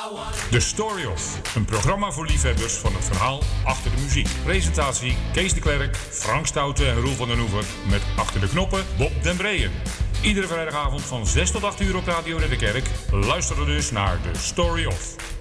The Story Of. Een programma voor liefhebbers van het verhaal achter de muziek. Presentatie Kees de Klerk, Frank Stoute en Roel van den Oever. Met achter de knoppen Bob den Breeën. Iedere vrijdagavond van 6 tot 8 uur op Radio Ridderkerk. Luister dus naar The Story Of.